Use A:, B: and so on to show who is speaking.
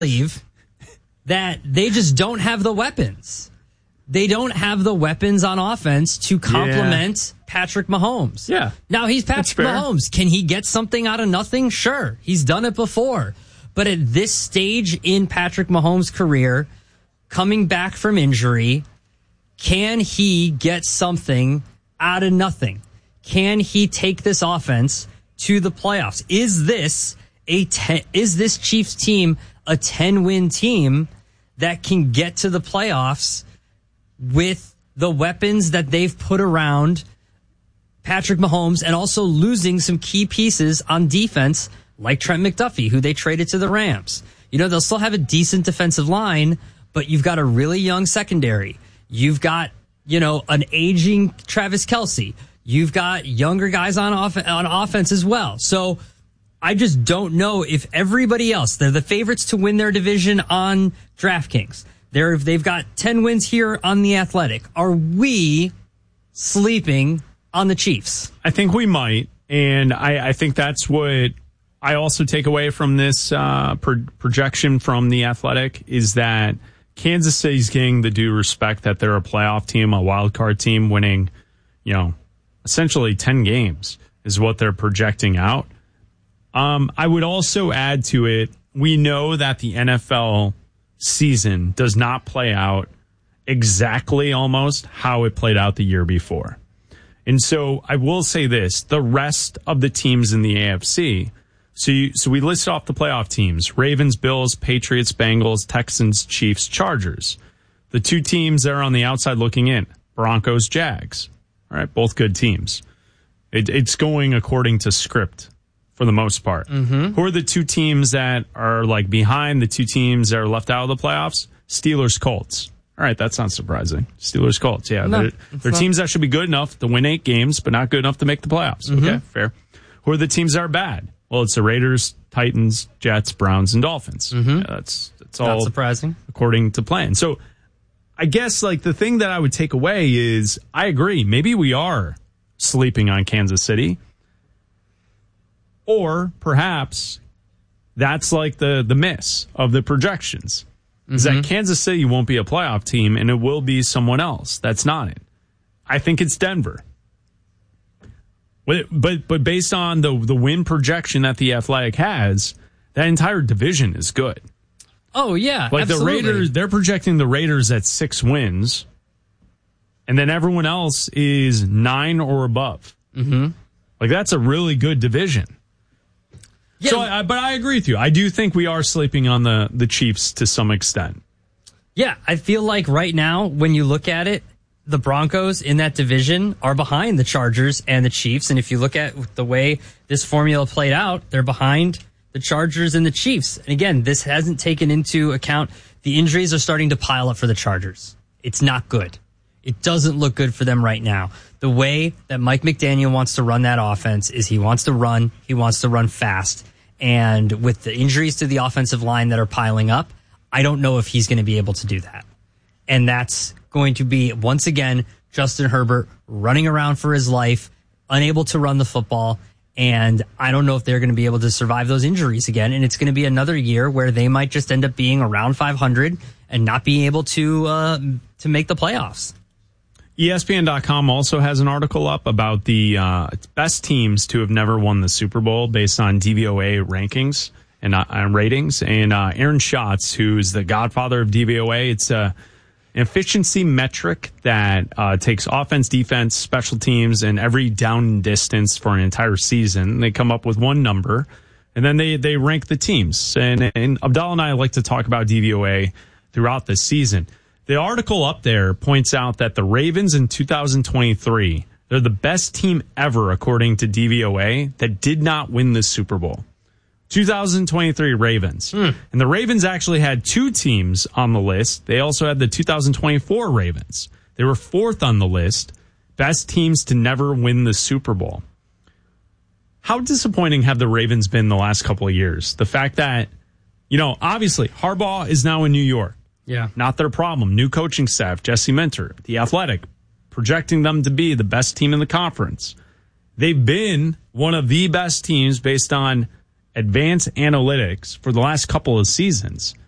A: believe that they just don't have the weapons. They don't have the weapons on offense to complement Patrick Mahomes.
B: Yeah.
A: Now, he's Patrick Mahomes. Can he get something out of nothing? Sure. He's done it before. But at this stage in Patrick Mahomes' career, coming back from injury, can he get something out of nothing? Can he take this offense to the playoffs? Is this Chiefs team a 10-win team that can get to the playoffs with the weapons that they've put around Patrick Mahomes and also losing some key pieces on defense like Trent McDuffie, who they traded to the Rams? You know, they'll still have a decent defensive line, but you've got a really young secondary. You've got, an aging Travis Kelce. You've got younger guys on offense as well. So I just don't know if everybody else, they're the favorites to win their division on DraftKings. They've got 10 wins here on The Athletic. Are we sleeping on the Chiefs?
B: I think we might, and I think that's what I also take away from this projection from The Athletic is that Kansas City's getting the due respect that they're a playoff team, a wild card team, winning, essentially 10 games is what they're projecting out. I would also add to it, we know that the NFL season does not play out exactly almost how it played out the year before. And so I will say this, the rest of the teams in the AFC, so we listed off the playoff teams, Ravens, Bills, Patriots, Bengals, Texans, Chiefs, Chargers. The two teams that are on the outside looking in, Broncos, Jags. All right, both good teams. It's going according to script for the most part. Mm-hmm. Who are the two teams that are behind the two teams that are left out of the playoffs? Steelers, Colts. All right, that's not surprising. Steelers, Colts. Yeah,
A: no,
B: they're teams that should be good enough to win 8 games, but not good enough to make the playoffs. Mm-hmm. Okay, fair. Who are the teams that are bad? Well, it's the Raiders, Titans, Jets, Browns, and Dolphins.
A: Mm-hmm.
B: Yeah, that's all
A: not surprising
B: according to plan. So I guess the thing that I would take away is I agree. Maybe we are sleeping on Kansas City. Or perhaps that's the miss of the projections. Is that Kansas City won't be a playoff team and it will be someone else that's not it. I think it's Denver. But based on the win projection that the Athletic has, that entire division is good.
A: Oh, yeah, absolutely.
B: The Raiders, they're projecting the Raiders at 6 wins, and then everyone else is 9 or above.
A: Mm-hmm.
B: That's a really good division. Yeah. So, but I agree with you. I do think we are sleeping on the Chiefs to some extent.
A: Yeah, I feel like right now, when you look at it, the Broncos in that division are behind the Chargers and the Chiefs. And if you look at the way this formula played out, they're behind the Chargers and the Chiefs. And again, this hasn't taken into account the injuries are starting to pile up for the Chargers. It's not good. It doesn't look good for them right now. The way that Mike McDaniel wants to run that offense is he wants to run fast. And with the injuries to the offensive line that are piling up, I don't know if he's going to be able to do that. And that's going to be, once again, Justin Herbert running around for his life, unable to run the football. And I don't know if they're going to be able to survive those injuries again. And it's going to be another year where they might just end up being around 500 and not being able to make the playoffs.
B: ESPN.com also has an article up about the best teams to have never won the Super Bowl based on DVOA rankings and ratings. And Aaron Schatz, who's the godfather of DVOA, it's an efficiency metric that takes offense, defense, special teams, and every down and distance for an entire season. They come up with one number, and then they rank the teams. And Abdallah and I like to talk about DVOA throughout the season. The article up there points out that the Ravens in 2023, they're the best team ever, according to DVOA, that did not win the Super Bowl. 2023 Ravens. And the Ravens actually had 2 teams on the list. They also had the 2024 Ravens. They were 4th on the list. Best teams to never win the Super Bowl. How disappointing have the Ravens been the last couple of years? The fact that, obviously Harbaugh is now in New York.
A: Yeah.
B: Not their problem. New coaching staff, Jesse Minter, The Athletic, projecting them to be the best team in the conference. They've been one of the best teams based on advanced analytics for the last couple of seasons.